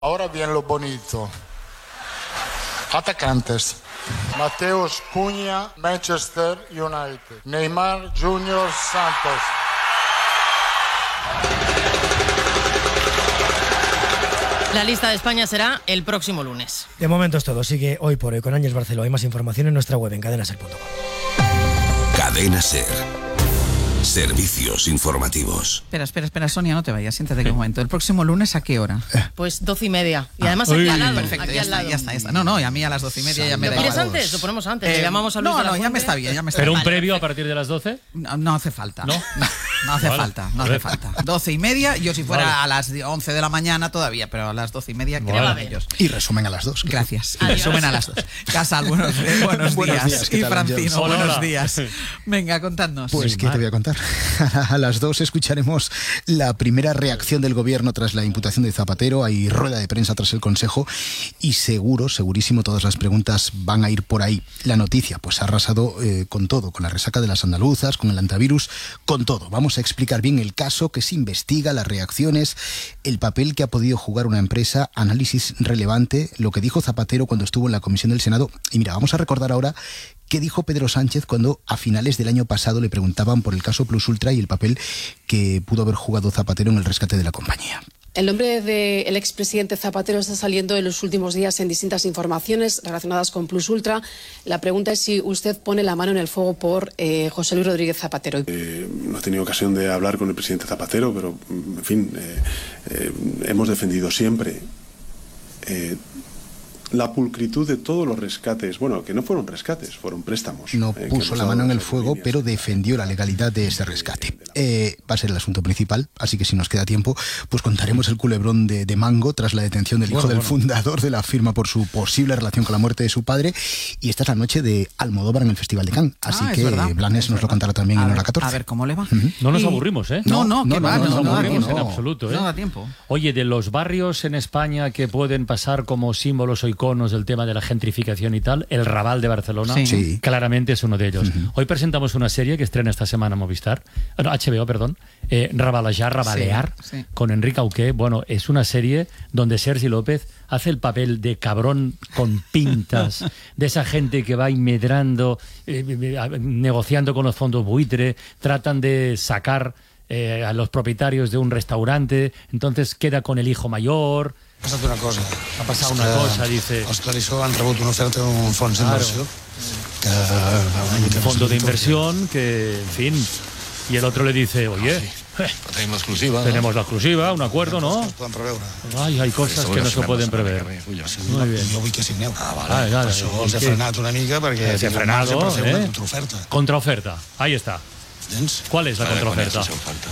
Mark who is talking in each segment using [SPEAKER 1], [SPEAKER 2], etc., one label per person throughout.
[SPEAKER 1] Ahora bien lo bonito. Atacantes. Mateus Cunha, Manchester United. Neymar Junior Santos.
[SPEAKER 2] La lista de España será el próximo lunes.
[SPEAKER 3] De momento es todo. Sigue Hoy por Hoy con Ángels Barceló. Hay más información en nuestra web en cadenaser.com.
[SPEAKER 4] Cadena Ser. Servicios informativos.
[SPEAKER 5] Espera, Sonia, no te vayas, siéntate un momento. ¿El próximo lunes a qué hora?
[SPEAKER 2] Pues 12:30. Y además aquí al lado.
[SPEAKER 5] Perfecto,
[SPEAKER 2] aquí
[SPEAKER 5] ya
[SPEAKER 2] al lado.
[SPEAKER 5] está. No, y a mí a las 12:30 ya me da
[SPEAKER 2] ¿Lo
[SPEAKER 5] igual.
[SPEAKER 2] quieres antes? Lo ponemos antes. Le llamamos a Luis de la Fuente.
[SPEAKER 5] Ya me está bien.
[SPEAKER 6] ¿Pero un previo a partir de las 12?
[SPEAKER 5] No hace falta.
[SPEAKER 6] ¿No?
[SPEAKER 5] No hace
[SPEAKER 6] Vale.
[SPEAKER 5] falta. 12:30. Yo si fuera a las 11 de la mañana todavía, pero a las 12:30 creo
[SPEAKER 2] Vale.
[SPEAKER 5] que ellos.
[SPEAKER 7] Y resumen a las 2.
[SPEAKER 5] Gracias.
[SPEAKER 2] Adiós.
[SPEAKER 5] Resumen a las 2. Casal, buenos
[SPEAKER 7] Buenos
[SPEAKER 5] días.
[SPEAKER 7] días, ¿qué
[SPEAKER 5] Y
[SPEAKER 7] tal,
[SPEAKER 5] Francino,
[SPEAKER 7] Ángels?
[SPEAKER 6] Hola,
[SPEAKER 5] buenos
[SPEAKER 6] hola.
[SPEAKER 5] días. Venga, contadnos.
[SPEAKER 7] Pues, ¿qué te voy a contar? A las 2 escucharemos la primera reacción del gobierno tras la imputación de Zapatero. Hay rueda de prensa tras el Consejo y segurísimo, todas las preguntas van a ir por ahí. La noticia, pues ha arrasado con todo, con la resaca de las andaluzas, con el antivirus, con todo. Vamos a explicar bien el caso que se investiga, las reacciones, el papel que ha podido jugar una empresa, análisis relevante, lo que dijo Zapatero cuando estuvo en la Comisión del Senado. Y mira, vamos a recordar ahora qué dijo Pedro Sánchez cuando a finales del año pasado le preguntaban por el caso Plus Ultra y el papel que pudo haber jugado Zapatero en el rescate de la compañía.
[SPEAKER 8] El nombre del expresidente Zapatero está saliendo en los últimos días en distintas informaciones relacionadas con Plus Ultra. La pregunta es si usted pone la mano en el fuego por José Luis Rodríguez Zapatero.
[SPEAKER 9] No he tenido ocasión de hablar con el presidente Zapatero, pero, en fin, hemos defendido siempre la pulcritud de todos los rescates, bueno, que no fueron rescates, fueron préstamos.
[SPEAKER 7] No puso la mano en el fuego, pero defendió la legalidad de ese rescate. Va a ser el asunto principal, así que si nos queda tiempo, pues contaremos el culebrón de Mango tras la detención del hijo del fundador de la firma por su posible relación con la muerte de su padre. Y esta es la noche de Almodóvar en el Festival de Cannes, así que Blanes nos lo contará también en hora 14.
[SPEAKER 5] A ver cómo le va.
[SPEAKER 6] No nos aburrimos, ¿eh?
[SPEAKER 5] No da
[SPEAKER 6] en
[SPEAKER 5] tiempo.
[SPEAKER 6] absoluto, ¿eh?
[SPEAKER 5] No da tiempo.
[SPEAKER 6] Oye, de los barrios en España que pueden pasar como símbolos o iconos del tema de la gentrificación y tal, el Raval de Barcelona
[SPEAKER 7] Sí.
[SPEAKER 6] claramente es uno de ellos. Hoy presentamos una serie que estrena esta semana Movistar, HBO, perdón, Rabalear,
[SPEAKER 5] Sí.
[SPEAKER 6] con Enrique Auqué. Bueno, es una serie donde Sergi López hace el papel de cabrón con pintas, de esa gente que va medrando, negociando con los fondos buitre, tratan de sacar a los propietarios de un restaurante, entonces queda con el hijo mayor.
[SPEAKER 10] Ha passat una cosa.
[SPEAKER 6] Ha passat una cosa, dice.
[SPEAKER 10] Els Clarissó han rebut una oferta d'un fons d'inversió.
[SPEAKER 6] Un fondo de inversión que, en fin, y el otro le dice, oye,
[SPEAKER 10] Tenim l'exclusiva.
[SPEAKER 6] tenemos la exclusiva, un acuerdo, ¿no?
[SPEAKER 10] Es poden preveure.
[SPEAKER 6] Ay, hay cosas que no se pueden prever. Muy bien.
[SPEAKER 10] Jo vull que signeu.
[SPEAKER 6] Vale.
[SPEAKER 10] Per això els he frenat una mica perquè
[SPEAKER 6] Se ha
[SPEAKER 10] tinc un marge
[SPEAKER 6] frenado,
[SPEAKER 10] per fer una contraoferta.
[SPEAKER 6] Contraoferta, ahí está.
[SPEAKER 10] Entens?
[SPEAKER 6] ¿Cuál es la contraoferta?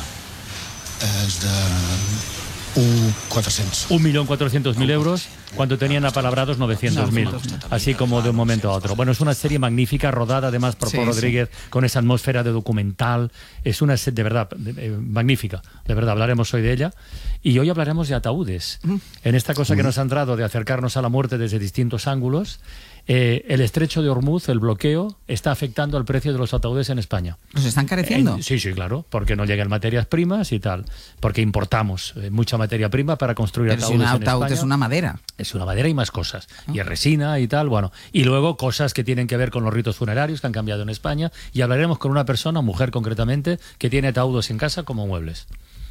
[SPEAKER 10] És de 1.400.000.
[SPEAKER 6] 1.400.000 euros cuando tenían apalabrados 900.000, así como de un momento a otro. Bueno, es una serie magnífica, rodada además por Paul Rodríguez, con esa atmósfera de documental. Es una serie de verdad magnífica, de verdad, hablaremos hoy de ella. Y hoy hablaremos de ataúdes. En esta cosa que nos han dado de acercarnos a la muerte desde distintos ángulos, el estrecho de Hormuz, el bloqueo, está afectando al precio de los ataúdes en España.
[SPEAKER 5] ¿Los están careciendo?
[SPEAKER 6] Sí, claro, porque no llegan materias primas y tal, porque importamos mucha materia prima para construir
[SPEAKER 5] Pero
[SPEAKER 6] ataúdes
[SPEAKER 5] si un
[SPEAKER 6] en
[SPEAKER 5] ataúd
[SPEAKER 6] España.
[SPEAKER 5] es una madera.
[SPEAKER 6] Es una madera y más cosas. Y es resina y tal, bueno. Y luego cosas que tienen que ver con los ritos funerarios que han cambiado en España. Y hablaremos con una persona, mujer concretamente, que tiene ataúdes en casa como muebles.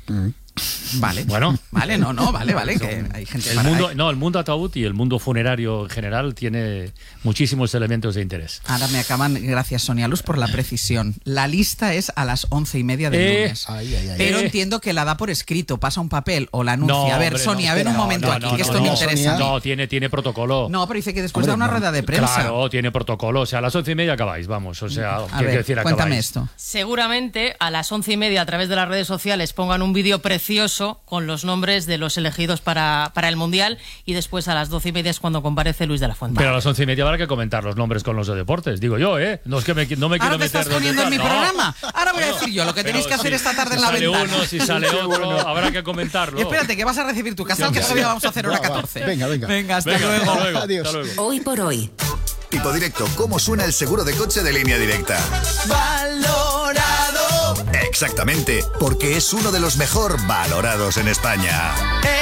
[SPEAKER 5] Vale.
[SPEAKER 6] Bueno.
[SPEAKER 5] Vale, vale, que hay gente
[SPEAKER 6] El mundo ataúd y el mundo funerario en general tiene muchísimos elementos de interés.
[SPEAKER 5] Ahora me acaban, gracias Sonia Luz por la precisión. La lista es a las 11:30 del lunes. Pero entiendo que la da por escrito, pasa un papel o la anuncia.
[SPEAKER 6] No,
[SPEAKER 5] a ver,
[SPEAKER 6] hombre,
[SPEAKER 5] Sonia, a ver un momento aquí, que esto me interesa.
[SPEAKER 6] No, tiene protocolo.
[SPEAKER 5] No, pero dice que después da una rueda de prensa.
[SPEAKER 6] Claro, tiene protocolo. O sea, a las 11:30 acabáis, vamos. O sea,
[SPEAKER 5] a ver,
[SPEAKER 6] decir,
[SPEAKER 5] cuéntame
[SPEAKER 6] acabáis.
[SPEAKER 5] esto.
[SPEAKER 2] Seguramente a las 11:30 a través de las redes sociales pongan un vídeo precioso con los nombres de los elegidos para el Mundial y después a las 12:30 es cuando comparece Luis de la Fuente.
[SPEAKER 6] Pero a las 11:30 habrá que comentar los nombres con los de deportes, digo yo, ¿eh? No es que no me quiero meter.
[SPEAKER 5] ¿Ahora te estás poniendo en mi programa? Ahora voy a decir yo lo que tenéis que hacer esta tarde en la ventana.
[SPEAKER 6] Si sale uno, si sale otro, habrá que comentarlo.
[SPEAKER 5] Y espérate, que vas a recibir tu casal, que todavía vamos a hacer hora 14.
[SPEAKER 7] Venga,
[SPEAKER 5] hasta luego.
[SPEAKER 7] Adiós.
[SPEAKER 6] Hasta luego.
[SPEAKER 11] Hoy por hoy.
[SPEAKER 4] Tipo directo, ¿cómo suena el seguro de coche de Línea Directa?
[SPEAKER 11] Valorado.
[SPEAKER 4] Exactamente, porque es uno de los mejor valorados en España.